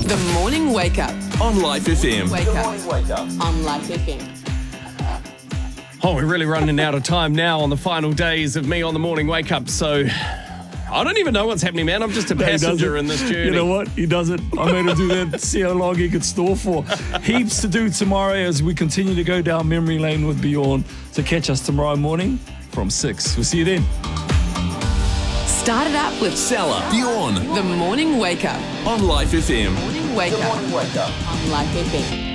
The Morning Wake Up. On Life FM. Wake up. On Life FM. Oh, we're really running out of time now on the final days of me on the Morning Wake Up, so I don't even know what's happening, man. I'm just a passenger in this journey. You know what? He doesn't. I made him do that, see how long he could store for. Heaps to do tomorrow as we continue to go down memory lane with Bjorn. So catch us tomorrow morning from 6. We'll see you then. Start it up with Salah, Bjorn. The Morning Wake Up. On Life FM. Morning Wake Up. On Life FM.